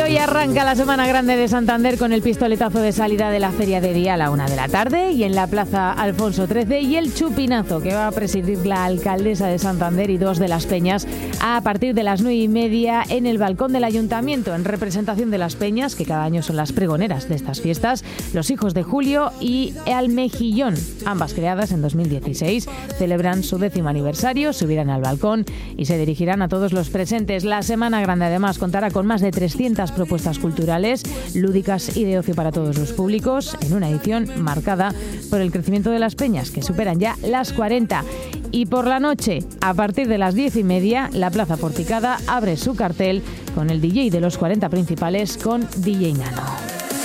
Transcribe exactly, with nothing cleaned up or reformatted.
hoy arranca la Semana Grande de Santander con el pistoletazo de salida de la Feria de Día a la una de la tarde y en la Plaza Alfonso trece, y el chupinazo que va a presidir la alcaldesa de Santander y dos de las Peñas a partir de las nueve y media en el balcón del Ayuntamiento, en representación de las Peñas, que cada año son las pregoneras de estas fiestas, los Hijos de Julio y Almejillón, ambas creadas en dos mil dieciséis, celebran su décimo aniversario, subirán al balcón y se dirigirán a todos los presentes. La Semana Grande además contará con más de trescientas propuestas culturales, lúdicas y de ocio para todos los públicos, en una edición marcada por el crecimiento de las Peñas, que superan ya las cuarenta. Y por la noche, a partir de las diez y media, la Plaza Porticada abre su cartel con el D J de los cuarenta principales, con D J Nano.